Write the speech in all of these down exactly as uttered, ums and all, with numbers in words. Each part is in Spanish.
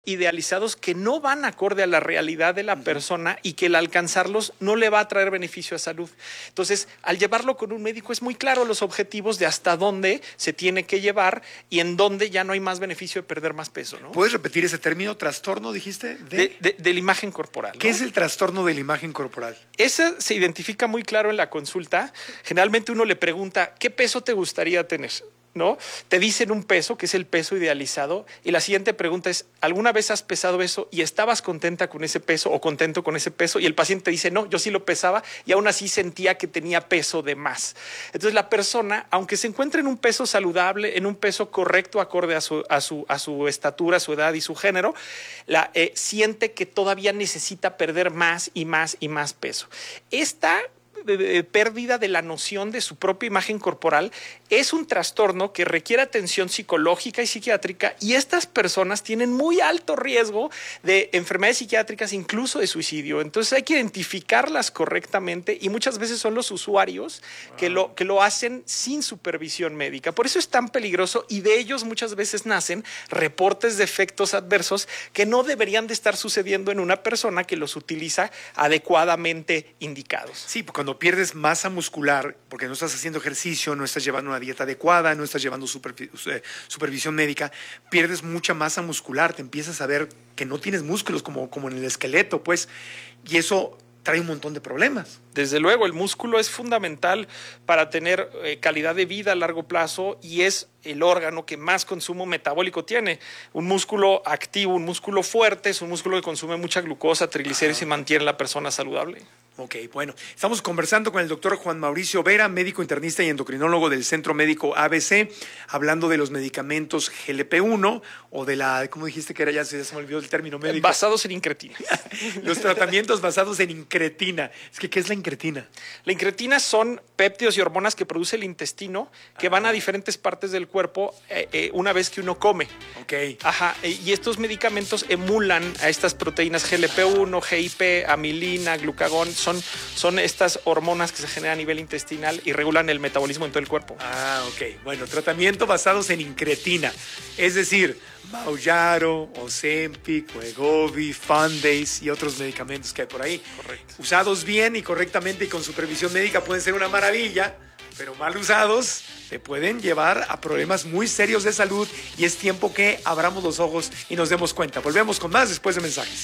idealizados que no van acorde a la realidad de la persona y que el alcanzarlos no le va a traer beneficio a salud. Entonces, al llevarlo con un médico es muy claro los objetivos de hasta dónde se tiene que llevar y en dónde ya no hay más beneficio de perder más peso, ¿no? ¿Puedes repetir ese término? ¿Trastorno, dijiste? De, de, de, de la imagen corporal, ¿no? ¿Qué es el trastorno de la imagen corporal? Ese se identifica muy claro en la consulta. Generalmente uno le pregunta, ¿qué peso te gustaría tener? ¿No? Te dicen un peso, que es el peso idealizado, y la siguiente pregunta es, ¿alguna vez has pesado eso y estabas contenta con ese peso o contento con ese peso? Y el paciente dice, no, yo sí lo pesaba y aún así sentía que tenía peso de más. Entonces la persona, aunque se encuentre en un peso saludable, en un peso correcto acorde a su, a su, a su estatura, su edad y su género, la, eh, siente que todavía necesita perder más y más y más peso. Esta de pérdida de la noción de su propia imagen corporal es un trastorno que requiere atención psicológica y psiquiátrica, y estas personas tienen muy alto riesgo de enfermedades psiquiátricas, incluso de suicidio. Entonces hay que identificarlas correctamente y muchas veces son los usuarios que lo, que lo hacen sin supervisión médica. Por eso es tan peligroso, y de ellos muchas veces nacen reportes de efectos adversos que no deberían de estar sucediendo en una persona que los utiliza adecuadamente indicados. Sí, cuando pierdes masa muscular, porque no estás haciendo ejercicio, no estás llevando una dieta adecuada, no estás llevando supervi- supervisión médica, pierdes mucha masa muscular, te empiezas a ver que no tienes músculos como, como en el esqueleto, pues, y eso trae un montón de problemas. Desde luego, el músculo es fundamental para tener eh, calidad de vida a largo plazo, y es el órgano que más consumo metabólico tiene. Un músculo activo, un músculo fuerte, es un músculo que consume mucha glucosa, triglicéridos, ah, y mantiene a la persona saludable. Ok, bueno, estamos conversando con el doctor Juan Mauricio Vera, médico internista y endocrinólogo del Centro Médico A B C, hablando de los medicamentos G L P uno o de la, ¿cómo dijiste que era? Ya se, ya se me olvidó el término médico. Basados en incretina. Los tratamientos basados en incretina. Es que, ¿qué es la incretina? La incretina son péptidos y hormonas que produce el intestino, que ah. van a diferentes partes del cuerpo eh, eh, una vez que uno come. Ok. Ajá, y estos medicamentos emulan a estas proteínas G L P uno, G I P, amilina, glucagón. Son, son estas hormonas que se generan a nivel intestinal y regulan el metabolismo en todo el cuerpo. Ah, ok. Bueno, tratamiento basados en incretina. Es decir, Mounjaro, Ozempic, Wegovy, Fundace y otros medicamentos que hay por ahí. Correcto. Usados bien y correctamente y con supervisión médica pueden ser una maravilla, pero mal usados te pueden llevar a problemas muy serios de salud, y es tiempo que abramos los ojos y nos demos cuenta. Volvemos con más después de mensajes.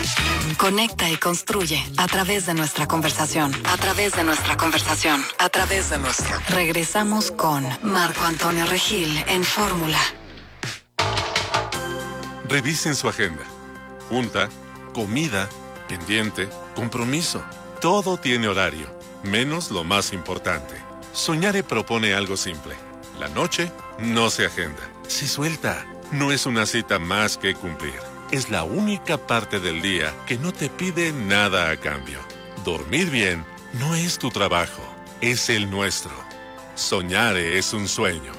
Conecta y construye a través de nuestra conversación. A través de nuestra conversación. A través de nuestra. Regresamos con Marco Antonio Regil en Fórmula. Revisen su agenda. Junta, comida, pendiente, compromiso. Todo tiene horario, menos lo más importante. Soñare propone algo simple. La noche no se agenda, se suelta. No es una cita más que cumplir. Es la única parte del día que no te pide nada a cambio. Dormir bien no es tu trabajo, es el nuestro. Soñare es un sueño.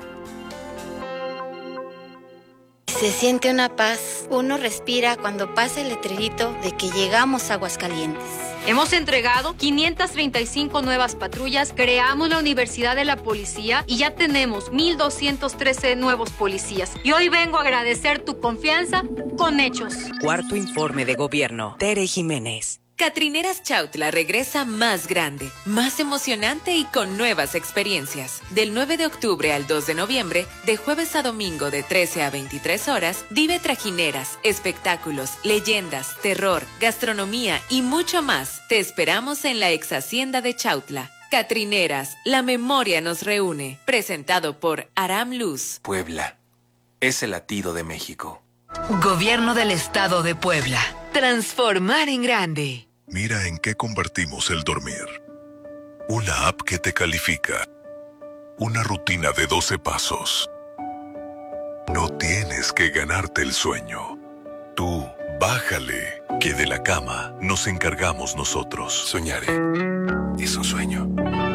Se siente una paz. Uno respira cuando pasa el letrerito de que llegamos a Aguascalientes. Hemos entregado quinientas treinta y cinco nuevas patrullas, creamos la Universidad de la Policía y ya tenemos mil doscientos trece nuevos policías. Y hoy vengo a agradecer tu confianza con hechos. Cuarto informe de gobierno. Tere Jiménez. Catrineras Chautla regresa más grande, más emocionante y con nuevas experiencias. Del nueve de octubre al dos de noviembre, de jueves a domingo de trece a veintitrés horas, vive trajineras, espectáculos, leyendas, terror, gastronomía y mucho más. Te esperamos en la ex hacienda de Chautla. Catrineras, la memoria nos reúne. Presentado por Aram Luz. Puebla, es el latido de México. Gobierno del Estado de Puebla. Transformar en grande. Mira en qué convertimos el dormir. Una app que te califica. Una rutina de doce pasos. No tienes que ganarte el sueño. Tú, bájale, que de la cama nos encargamos nosotros. Soñare es un sueño.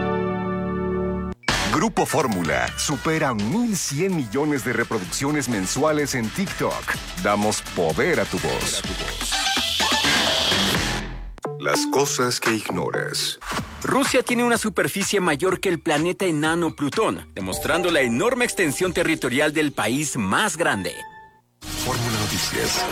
Grupo Fórmula supera mil cien millones de reproducciones mensuales en TikTok. Damos poder a tu voz. Las cosas que ignoras. Rusia tiene una superficie mayor que el planeta enano Plutón, demostrando la enorme extensión territorial del país más grande. Fórmula Noticias. noticias.